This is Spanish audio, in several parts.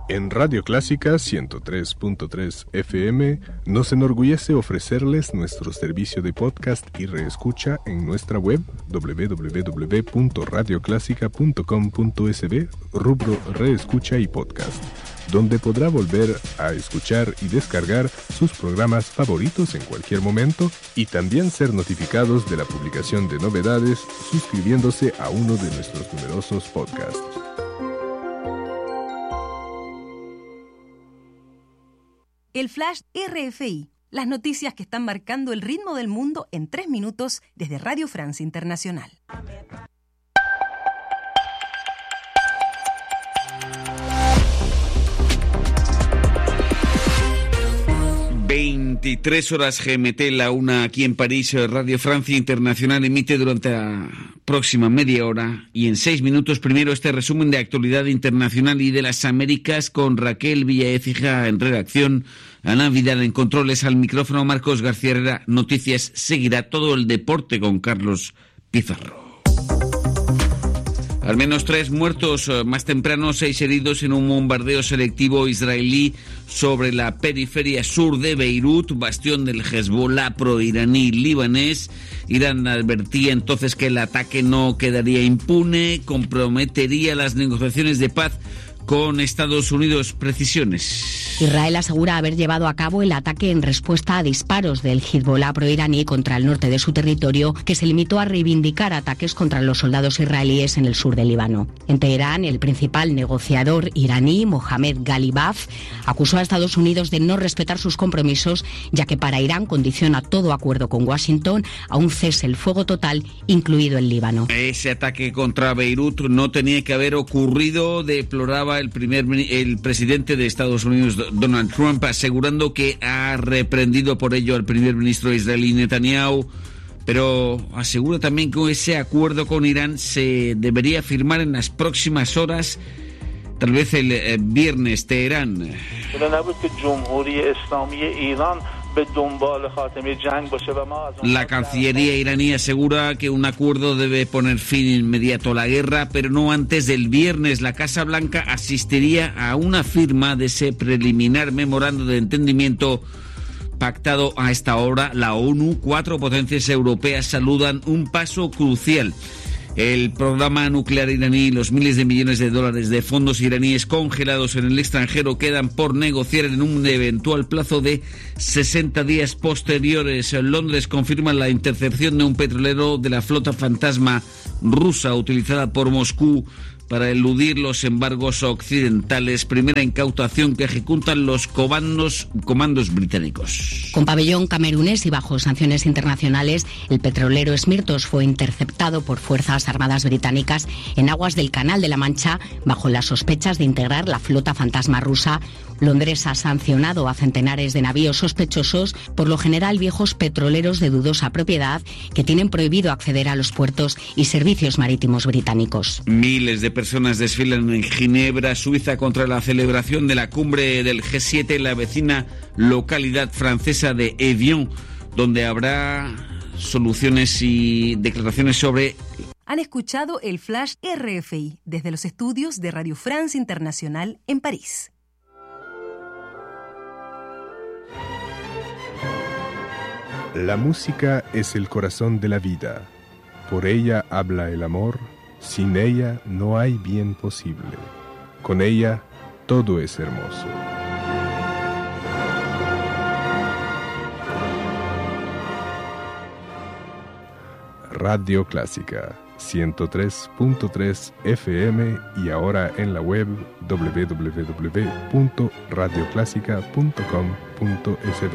En Radio Clásica 103.3 FM nos enorgullece ofrecerles nuestro servicio de podcast y reescucha en nuestra web www.radioclásica.com.sb, rubro Reescucha y Podcast, donde podrá volver a escuchar y descargar sus programas favoritos en cualquier momento y también ser notificados de la publicación de novedades suscribiéndose a uno de nuestros numerosos podcasts. El Flash RFI, las noticias que están marcando el ritmo del mundo en 3 minutos desde Radio France Internacional. ...23 GMT, la 1 aquí en París. Radio Francia Internacional emite durante la próxima media hora y en 6 minutos primero este resumen de actualidad internacional y de las Américas con Raquel Villaécija en redacción, Ana Vidal en controles, al micrófono Marcos García Herrera. Noticias, seguirá todo el deporte con Carlos Pizarro. Al menos 3 muertos, más temprano 6 heridos en un bombardeo selectivo israelí sobre la periferia sur de Beirut, bastión del Hezbollah pro-iraní libanés. Irán advertía entonces que el ataque no quedaría impune, comprometería las negociaciones de paz con Estados Unidos. Precisiones. Israel asegura haber llevado a cabo el ataque en respuesta a disparos del Hezbollah pro-iraní contra el norte de su territorio, que se limitó a reivindicar ataques contra los soldados israelíes en el sur del Líbano. En Teherán, el principal negociador iraní, Mohammad Ghalibaf, acusó a Estados Unidos de no respetar sus compromisos, ya que para Irán condiciona todo acuerdo con Washington a un cese el fuego total, incluido el Líbano. Ese ataque contra Beirut no tenía que haber ocurrido, deploraba el presidente de Estados Unidos, Donald Trump, asegurando que ha reprendido por ello al primer ministro israelí Netanyahu, pero asegura también que ese acuerdo con Irán se debería firmar en las próximas horas, tal vez el viernes. Teherán. La Cancillería iraní asegura que un acuerdo debe poner fin inmediato a la guerra, pero no antes del viernes. La Casa Blanca asistiría a una firma de ese preliminar memorando de entendimiento pactado a esta hora. La ONU, 4 potencias europeas saludan un paso crucial. El programa nuclear iraní y los miles de millones de dólares de fondos iraníes congelados en el extranjero quedan por negociar en un eventual plazo de 60 días posteriores. Londres confirma la intercepción de un petrolero de la flota fantasma rusa utilizada por Moscú para eludir los embargos occidentales. Primera incautación que ejecutan los comandos británicos. Con pabellón camerunés y bajo sanciones internacionales, el petrolero Smirtos fue interceptado por fuerzas armadas británicas en aguas del Canal de la Mancha bajo las sospechas de integrar la flota fantasma rusa. Londres ha sancionado a centenares de navíos sospechosos, por lo general viejos petroleros de dudosa propiedad, que tienen prohibido acceder a los puertos y servicios marítimos británicos. Miles de personas desfilan en Ginebra, Suiza, contra la celebración de la cumbre del G7 en la vecina localidad francesa de Evian, donde habrá soluciones y declaraciones sobre... Han escuchado el Flash RFI desde los estudios de Radio France Internacional en París. La música es el corazón de la vida. Por ella habla el amor. Sin ella no hay bien posible. Con ella todo es hermoso. Radio Clásica 103.3 FM y ahora en la web www.radioclásica.com.sb.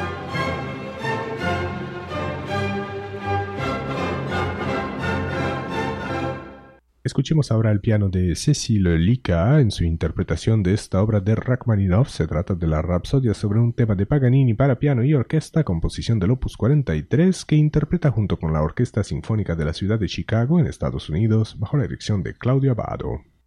Escuchemos ahora el piano de Cécile Lica en su interpretación de esta obra de Rachmaninoff. Se trata de la Rapsodia sobre un tema de Paganini para piano y orquesta, composición del Opus 43, que interpreta junto con la Orquesta Sinfónica de la Ciudad de Chicago, en Estados Unidos, bajo la dirección de Claudio Abbado.